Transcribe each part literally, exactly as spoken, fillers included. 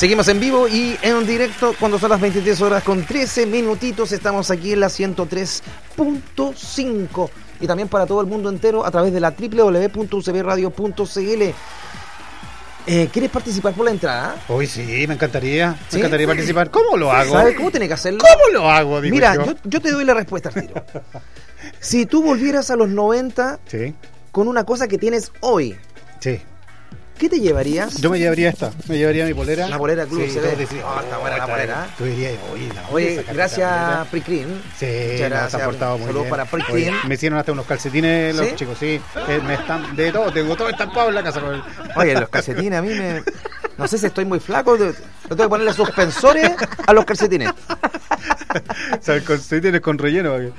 Seguimos en vivo y en directo cuando son las veintitrés horas con trece minutitos. Estamos aquí en la ciento tres punto cinco y también para todo el mundo entero a través de la doble u doble u doble u punto u c b radio punto c l. Eh, ¿Quieres participar por la entrada? Uy, sí, me encantaría. ¿Sí? Me encantaría participar. ¿Cómo lo hago? ¿Sabes cómo tenés que hacerlo? ¿Cómo lo hago? Digo Mira, yo. yo, yo te doy la respuesta al tiro. Si tú volvieras a los noventa Sí, con una cosa que tienes hoy, sí. ¿qué te llevarías? Yo me llevaría esta. Me llevaría mi polera. La polera Club sí, U C B. todos decían, Oh, está buena la esta- polera, ¿eh? Tú dirías, oye, la Oye, sacaste gracias esta polera. Pricrin. Sí, Muchas nos gracias. han portado muy Saludos bien. para Oye, Pricrin. me hicieron hasta unos calcetines los ¿Sí? chicos, sí. Eh, me están de todo, tengo todo estampado en la casa. Con el... Oye, los calcetines a mí me... No sé si estoy muy flaco. Yo tengo que ponerle suspensores a los calcetines. O sea, el calcetines con relleno. Oye.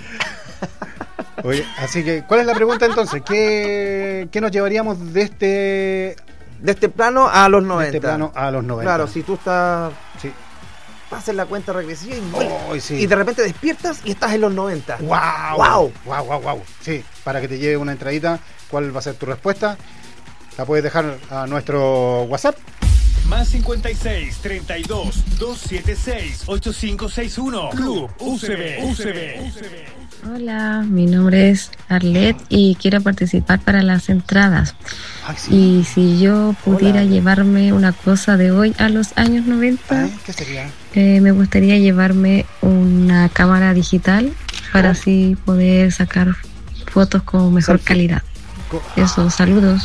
Oye, así que, ¿cuál es la pregunta entonces? ¿Qué, qué nos llevaríamos de este, De este plano a los de noventa. este plano a los noventa? Claro, si tú estás... Sí. Haces la cuenta regresiva y, vuelves. Oh, sí. Y de repente despiertas y estás en los noventa. ¡Wow! ¡Wow! ¡Wow, wow, wow! Sí, para que te lleve una entradita, ¿cuál va a ser tu respuesta? La puedes dejar a nuestro WhatsApp. Más cincuenta y seis, treinta y dos, doscientos setenta y seis, ochenta y cinco sesenta y uno. Club U C B. U C B. Hola, mi nombre es Arlet y quiero participar para las entradas. Ay, sí. Y si yo pudiera Hola. llevarme una cosa de hoy a los años noventa, Ay, ¿qué sería? eh, me gustaría llevarme una cámara digital para así poder sacar fotos con mejor Selfie. calidad. Co- Eso, saludos.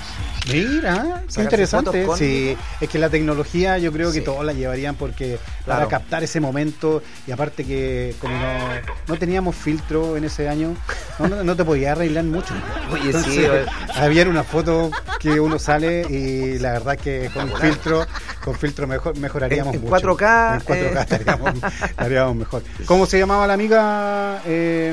Mira, qué Sacarse interesante. fotos con- Sí, es que la tecnología yo creo que Sí. todos la llevarían porque Claro. para captar ese momento y aparte que como no, no teníamos filtro en ese año, no, no, no te podías arreglar mucho. Oye, sí, oye. había una foto que uno sale y la verdad que con filtro, con filtro mejor, mejoraríamos En- en mucho. cuatro K, En cuatro K eh. estaríamos, estaríamos mejor. ¿Cómo se llamaba la amiga? Eh,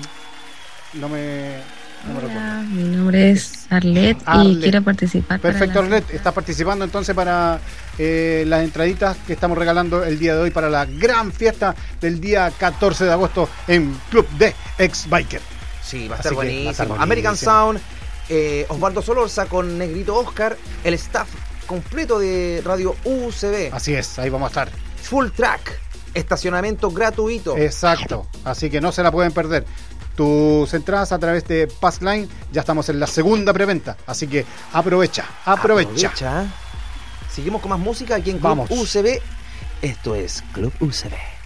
no me... No me recuerdo. Hola, mi nombre es Arlet y Arlet. quiero participar Perfecto, para las Arlet, estás participando entonces para eh, las entraditas que estamos regalando el día de hoy para la gran fiesta del día catorce de agosto en Club de Ex Biker. Sí, va a Así estar que va a buenísimo. estar buenísimo. American Sound, eh, Osvaldo Solorza con Negrito Oscar, el staff completo de Radio U C B, Así es, ahí vamos a estar. Full Track, estacionamiento gratuito. Exacto, así que no se la pueden perder. Tus entradas a través de Passline, ya estamos en la segunda preventa, así que aprovecha, aprovecha. Aprovecha. Seguimos con más música aquí en Club Vamos. U C B. Esto es Club U C B.